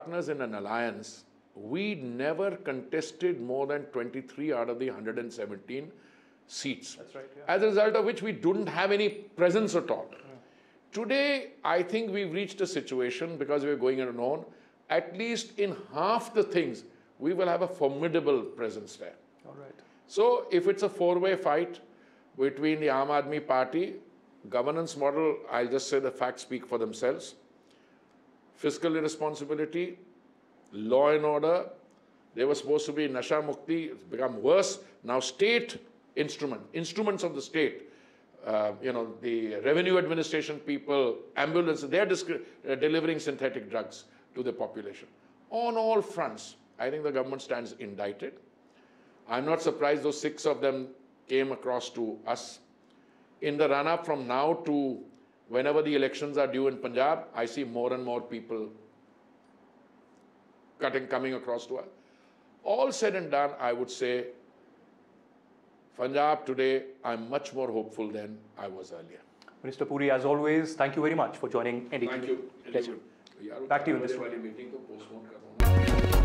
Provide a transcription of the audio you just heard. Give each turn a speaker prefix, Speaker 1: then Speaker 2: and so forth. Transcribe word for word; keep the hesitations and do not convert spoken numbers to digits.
Speaker 1: Partners in an alliance, we never contested more than twenty-three out of the one hundred seventeen seats.
Speaker 2: That's right, yeah.
Speaker 1: As a result of which we didn't have any presence at all. Yeah. Today, I think we've reached a situation, because we're going it alone, at least in half the things, we will have a formidable presence there.
Speaker 2: All right.
Speaker 1: So if it's a four-way fight between the Aam Aadmi Party, governance model, I'll just say the facts speak for themselves. Fiscal irresponsibility, law and order, they were supposed to be Nasha Mukti, it's become worse. Now state instrument, instruments of the state, uh, you know, the revenue administration people, ambulances, they're uh, delivering synthetic drugs to the population. On all fronts, I think the government stands indicted. I'm not surprised those six of them came across to us. In the run-up from now to whenever the elections are due in Punjab, I see more and more people cutting, coming across to us. All said and done, I would say, Punjab today, I'm much more hopeful than I was earlier.
Speaker 2: Minister Puri, as always, thank you very much for joining N D T V.
Speaker 1: Thank you.
Speaker 2: Pleasure. Back to you in this room.